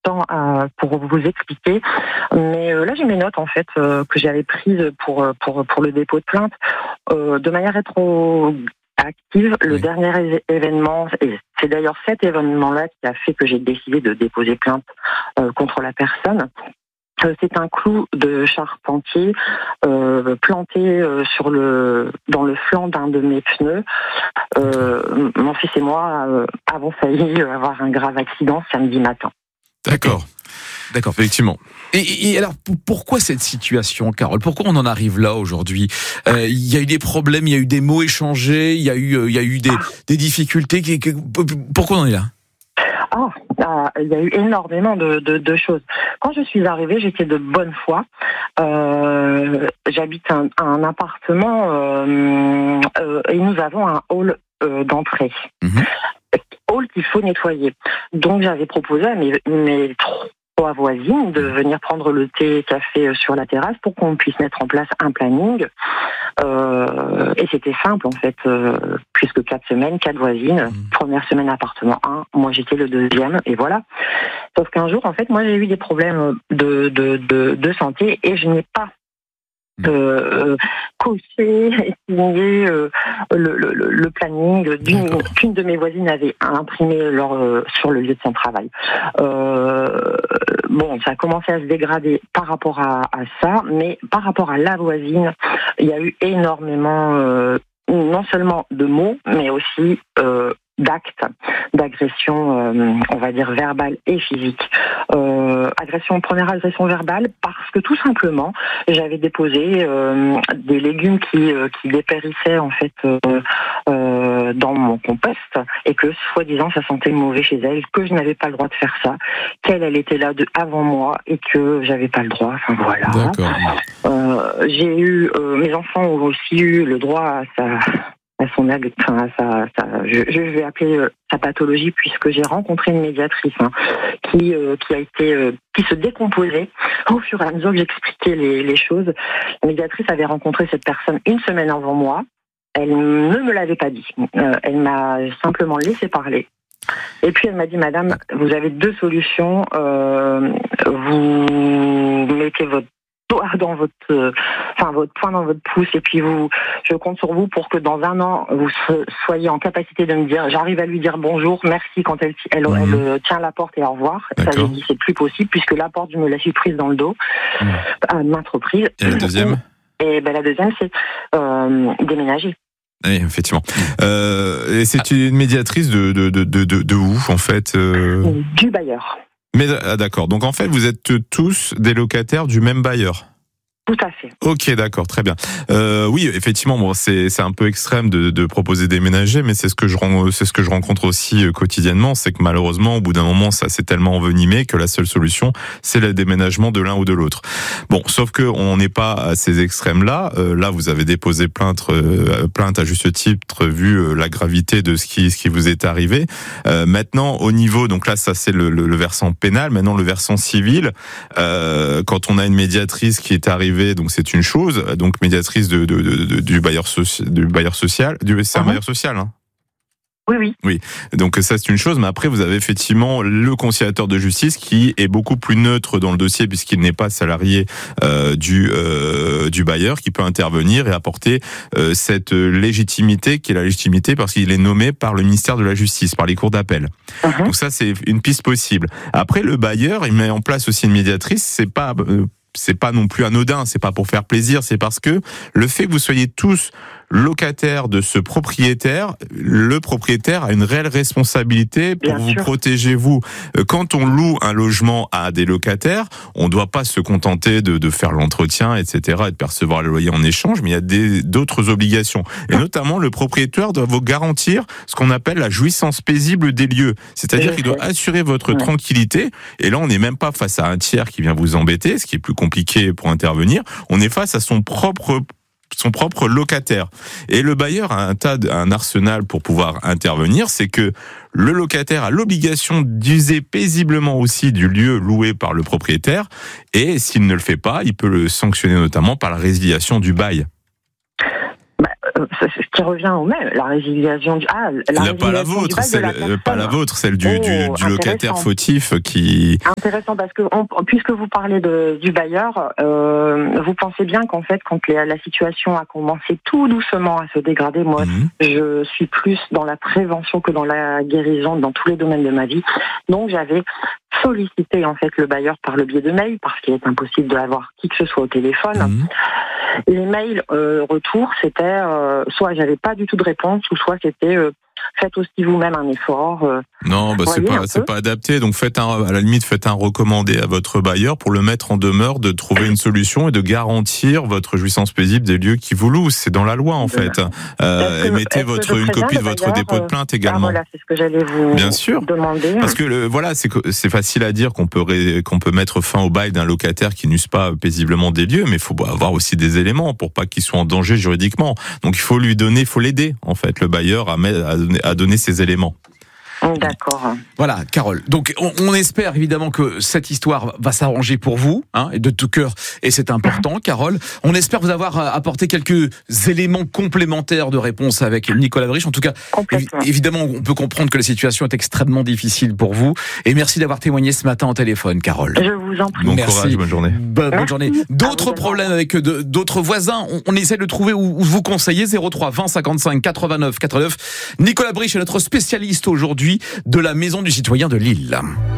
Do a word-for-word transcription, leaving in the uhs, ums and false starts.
temps à, pour vous expliquer. Mais euh, là, j'ai mes notes en fait euh, que j'avais prises pour pour pour le dépôt de plainte euh, de manière rétroactive. Le oui. dernier événement, et c'est d'ailleurs cet événement-là qui a fait que j'ai décidé de déposer plainte euh, contre la personne. Euh, c'est un clou de charpentier euh, planté euh, sur le dans le flanc d'un de mes pneus. Euh, mon fils et moi euh, avons failli avoir un grave accident samedi matin. D'accord. D'accord, effectivement. Et, et alors, pourquoi cette situation, Carole ? Pourquoi on en arrive là aujourd'hui ? euh, Il y a eu des problèmes, il y a eu des mots échangés, il y a eu, il y a eu des, des difficultés. Qui, qui, pourquoi on en est là ? Ah, ah, il y a eu énormément de, de, de choses. Quand je suis arrivée, j'étais de bonne foi. Euh, j'habite un, un appartement euh, euh, et nous avons un hall euh, d'entrée. Mmh. Hall qu'il faut nettoyer. Donc j'avais proposé à mes, mes trois voisines de venir prendre le thé et café sur la terrasse pour qu'on puisse mettre en place un planning. Euh, et c'était simple en fait, euh, plus que quatre semaines, quatre voisines. Mmh. Première semaine appartement un, moi j'étais le deuxième et voilà. Sauf qu'un jour en fait, moi j'ai eu des problèmes de de de, de santé et je n'ai pas Euh, coché et signé euh, le, le, le planning d'une, qu'une de mes voisines avait imprimé leur, euh, sur le lieu de son travail. Euh, bon, ça a commencé à se dégrader par rapport à, à ça, mais par rapport à la voisine, il y a eu énormément, euh, non seulement de mots, mais aussi euh, d'actes, d'agression, euh, on va dire verbale et physique. Euh, agression, première agression verbale, parce que tout simplement, j'avais déposé euh, des légumes qui euh, qui dépérissaient en fait euh, euh, dans mon compost et que soi-disant ça sentait mauvais chez elle, que je n'avais pas le droit de faire ça, qu'elle elle était là de avant moi et que j'avais pas le droit. Enfin voilà. D'accord. Euh, j'ai eu euh, mes enfants ont aussi eu le droit à sa à son ag- enfin à sa, sa je, je vais appeler euh, sa pathologie puisque j'ai rencontré une médiatrice hein, qui euh, qui a été euh, qui se décomposait au fur et à mesure que j'expliquais les, les choses. La médiatrice avait rencontré cette personne une semaine avant moi. Elle ne me l'avait pas dit. Euh, elle m'a simplement laissé parler. Et puis elle m'a dit, madame, vous avez deux solutions. Euh, vous mettez votre doigt dans votre, euh, enfin votre poing dans votre pouce, et puis vous, je compte sur vous pour que dans un an vous soyez en capacité de me dire, j'arrive à lui dire bonjour, merci quand elle, elle, mmh. elle, elle tient la porte et au revoir. D'accord. Ça, j'ai dit, c'est plus possible puisque la porte, je me la suis prise dans le dos mmh. à maintes reprises. Et la deuxième? Et ben la deuxième, c'est euh, déménager. Oui, effectivement. Euh, et c'est une médiatrice de de de de, de où en fait euh... Du bailleur. Mais ah, d'accord. Donc en fait, vous êtes tous des locataires du même bailleur. Tout à fait. Ok, d'accord, très bien. Euh, oui, effectivement, bon, c'est c'est un peu extrême de, de proposer déménager, mais c'est ce que je c'est ce que je rencontre aussi quotidiennement, c'est que malheureusement, au bout d'un moment, ça s'est tellement envenimé que la seule solution, c'est le déménagement de l'un ou de l'autre. Bon, sauf que on n'est pas à ces extrêmes-là. Euh, là, vous avez déposé plainte, euh, plainte à juste titre vu euh, la gravité de ce qui ce qui vous est arrivé. Euh, maintenant, au niveau, donc là, ça c'est le, le, le versant pénal. Maintenant, le versant civil. Euh, quand on a une médiatrice qui est arrivée, donc c'est une chose, donc médiatrice de, de, de, de du bailleur social, du bailleur social, du c'est un uh-huh. bailleur social, hein. Oui, oui. Oui. Donc ça c'est une chose, mais après vous avez effectivement le conciliateur de justice qui est beaucoup plus neutre dans le dossier puisqu'il n'est pas salarié euh, du euh, du bailleur, qui peut intervenir et apporter euh, cette légitimité qui est la légitimité parce qu'il est nommé par le ministère de la Justice, par les cours d'appel. Uh-huh. Donc ça c'est une piste possible. Après le bailleur, il met en place aussi une médiatrice, c'est pas euh, c'est pas non plus anodin, c'est pas pour faire plaisir, c'est parce que le fait que vous soyez tous locataires de ce propriétaire, le propriétaire a une réelle responsabilité pour Bien vous sûr. protéger vous. Quand on loue un logement à des locataires, on doit pas se contenter de, de faire l'entretien, et cetera, et de percevoir le loyer en échange, mais il y a des, d'autres obligations. Et notamment, le propriétaire doit vous garantir ce qu'on appelle la jouissance paisible des lieux. C'est-à-dire qu'il doit assurer votre ouais. tranquillité. Et là, on n'est même pas face à un tiers qui vient vous embêter, ce qui est plus compliqué pour intervenir. On est face à son propre son propre locataire. Et le bailleur a un tas de, un arsenal pour pouvoir intervenir, c'est que le locataire a l'obligation d'user paisiblement aussi du lieu loué par le propriétaire, et s'il ne le fait pas, il peut le sanctionner notamment par la résiliation du bail. Bah, ce qui revient au même, la résiliation du ah, la Là, pas la vôtre, celle, la pas la vôtre, celle du, oh, du, du locataire fautif qui. Intéressant parce que on, puisque vous parlez de, du bailleur, euh, vous pensez bien qu'en fait, quand les, la situation a commencé tout doucement à se dégrader, moi, mmh. je suis plus dans la prévention que dans la guérison dans tous les domaines de ma vie. Donc, j'avais sollicité en fait le bailleur par le biais de mail parce qu'il est impossible d'avoir qui que ce soit au téléphone. Mmh. Les mails euh, retour, c'était euh, soit j'avais pas du tout de réponse, ou soit c'était euh, faites aussi vous-même un effort. Euh, non, bah c'est pas c'est pas adapté. Donc faites un, à la limite faites un recommandé à votre bailleur pour le mettre en demeure de trouver une solution et de garantir votre jouissance paisible des lieux qui vous louent. C'est dans la loi en fait. Euh, que, émettez votre une copie de votre dépôt de plainte également. Ah, voilà, c'est ce que j'allais vous Bien sûr. demander. Parce que le, voilà, c'est c'est facile à dire qu'on peut ré, qu'on peut mettre fin au bail d'un locataire qui n'use pas paisiblement des lieux, mais il faut avoir aussi des éléments pour pas qu'il soit en danger juridiquement. Donc il faut lui donner, il faut l'aider en fait le bailleur à, mettre, à, donner, à donner ces éléments. D'accord. Voilà, Carole. Donc, on, on espère évidemment que cette histoire va s'arranger pour vous, hein, et de tout cœur. Et c'est important, Carole. On espère vous avoir apporté quelques éléments complémentaires de réponse avec Nicolas Briche. En tout cas, évi- évidemment, on peut comprendre que la situation est extrêmement difficile pour vous. Et merci d'avoir témoigné ce matin au téléphone, Carole. Je vous en prie. Bon merci. courage, bonne journée. Bonne, bonne journée. D'autres problèmes avec de, d'autres voisins, on, on essaie de trouver où, où vous conseiller. zéro trois vingt cinquante-cinq quatre-vingt-neuf quatre-vingt-neuf. Nicolas Briche est notre spécialiste aujourd'hui de la Maison du Citoyen de Lille.